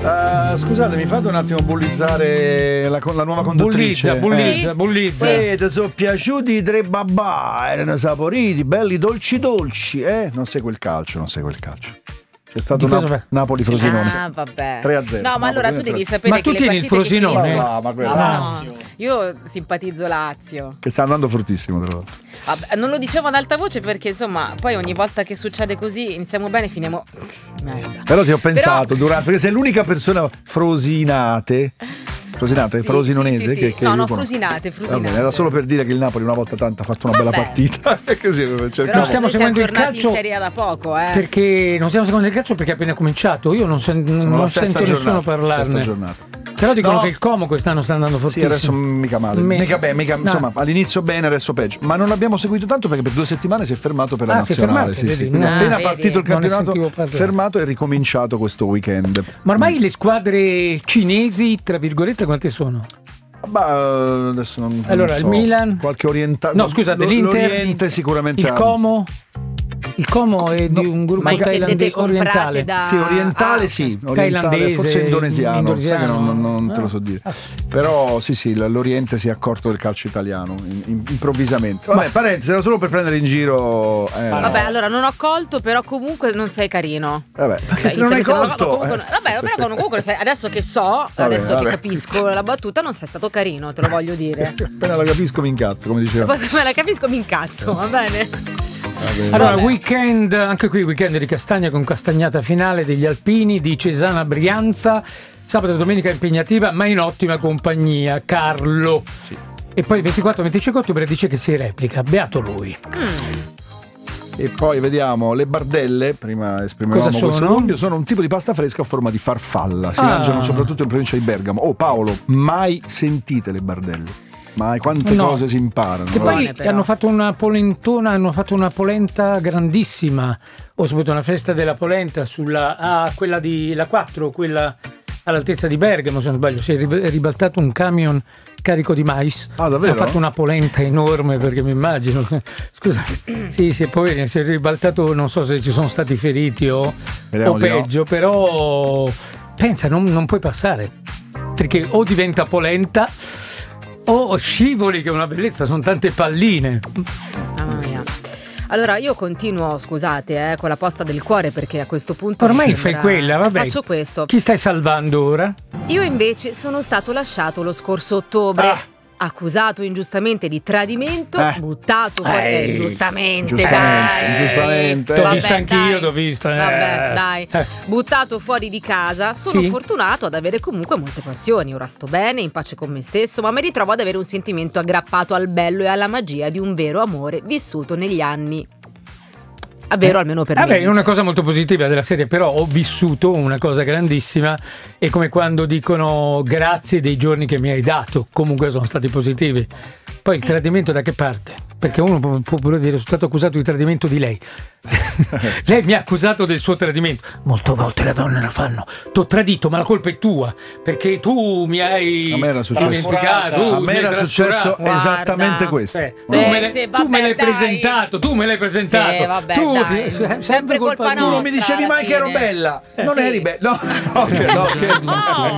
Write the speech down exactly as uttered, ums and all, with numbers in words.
Uh, scusate, mi fate un attimo bullizzare la, la nuova conduttrice. Bullizza, bullizza, Sì. bullizza. Eh, ti sono piaciuti i tre babà, erano saporiti, belli dolci dolci, eh? Non segue il calcio, non segue il calcio. C'è stato Di cosa Nap- fa? Napoli-Frosinone. Ah, vabbè. tre a zero. No, ma allora tu Napoli devi tre a zero. sapere Ma che tu le tieni il partite che Frosinone? finiscono- Ah, ma quello- No, io simpatizzo Lazio. Che sta andando fortissimo, tra l'altro. Vabbè, non lo dicevo ad alta voce perché insomma, poi ogni volta che succede così iniziamo bene e finiamo merda. Però ti ho pensato Però- durante, perché sei l'unica persona frosinate. Frosinate, Sì, frosinonese sì, sì, sì. che, che No, io no, conosco. frusinate, Va frusinate. bene, era solo per dire che il Napoli una volta tanto ha fatto una bella Vabbè. partita. Così, Però cercavo. stiamo noi siamo seguendo il tornati calcio in Serie A da poco, eh. Perché non stiamo seguendo il calcio perché è appena cominciato. Io non, sen- Sono non la sento sesta nessuno giornata, sesta parlarne. giornata. Però dicono No. che il Como quest'anno sta andando Sì, fortissimo. adesso mica male. Me- Mica bene, mica, No. insomma, all'inizio bene, adesso peggio. Ma non l'abbiamo seguito tanto perché per due settimane si è fermato per la Ah, si è nazionale. fermato, Sì, vedi? sì. Quindi No. appena Ah, vedi. partito il Non ne campionato, sentivo parlare. fermato e ricominciato questo weekend. Ma ormai le squadre cinesi, tra virgolette, quante sono? Ma adesso non, non Allora, so. il Milan? Qualche orientale. No, scusate, l'Inter, L'Oriente sicuramente il ha- Como. Il Como è di No, un gruppo ma intendete thailandese comprate orientale. da- Sì, orientale Ah, sì, orientale, Thailandese, forse indonesiano, indonesiano. sai che non, non- non te Ah. lo so dire. Però sì, sì, l'Oriente si è accorto del calcio italiano in- in- improvvisamente. Vabbè, parentesi, era solo per prendere in giro. eh, Vabbè, no. allora non ho colto, però comunque non sei carino. Vabbè, perché Cioè, se non hai inizialmente colto. comunque- eh. vabbè, però comunque sai- adesso che so, adesso vabbè. che capisco la battuta, non sei stato carino, te lo voglio dire. Appena la capisco mi incazzo, come diceva. Poi come la capisco mi incazzo, va bene? Allora, Vabbè. weekend, anche qui weekend di Castagna con castagnata finale degli Alpini di Cesana Brianza. Sabato e domenica impegnativa, ma in ottima compagnia. Carlo. Sì. E poi il ventiquattro venticinque ottobre dice che si replica. Beato lui. E poi vediamo le bardelle, prima esprimevamo Cosa questo sono? dubbio, sono un tipo di pasta fresca a forma di farfalla, si Ah. mangiano soprattutto in provincia di Bergamo. Oh Paolo, mai sentite le bardelle? Mai quante No. cose si imparano? Che Buone, poi però. hanno fatto una polentona, hanno fatto una polenta grandissima. Ho saputo una festa della polenta sulla ah, quella di la quattro, quella all'altezza di Bergamo, se non sbaglio. Si è ri- è ribaltato un camion carico di mais. Ah, davvero? Ha fatto una polenta enorme, perché mi immagino. Scusa, sì, sì, poi si è ribaltato, non so se ci sono stati feriti o, Speriamo o di no. peggio, però pensa, non, non puoi passare. Perché o diventa polenta o scivoli, che è una bellezza, sono tante palline. Mamma mia. Allora io continuo, scusate, eh, con la posta del cuore perché a questo punto Ormai mi fai sembra- quella, vabbè. Faccio questo. Chi stai salvando ora? Io invece sono stato lasciato lo scorso ottobre. Ah. Accusato ingiustamente di tradimento, Eh. buttato fuori. Eh, eh, giustamente, giustamente, dai. giustamente. T'ho Vabbè, visto anch'io, dai. t'ho visto, eh. Vabbè, dai. Eh. Buttato fuori di casa. Sono Sì? fortunato ad avere comunque molte passioni. Ora sto bene, in pace con me stesso, ma mi ritrovo ad avere un sentimento aggrappato al bello e alla magia di un vero amore vissuto negli anni. A vero, almeno per Vabbè, me. è una dice. cosa molto positiva della serie, però ho vissuto una cosa grandissima. È come quando dicono grazie dei giorni che mi hai dato, comunque sono stati positivi. Poi il tradimento da che parte? Perché uno può può pure dire sono stato accusato di tradimento di lei. Lei mi ha accusato del suo tradimento. Molte volte le donne la fanno. T'ho tradito, ma la colpa è tua, perché tu mi hai A me era successo. dimenticato, tu A mi me hai era successo trascurato. esattamente Guarda. questo. Eh, tu, Beh, me l'hai, sì, tu vabbè, me l'hai dai. presentato, tu me l'hai presentato. Sì, vabbè, tu, dai. eh, sempre, Sempre colpa colpa tua. nostra. Non mi dicevi alla mai che ero fine. bella. Non Sì. eri bella. No, no, no, scherzo. No.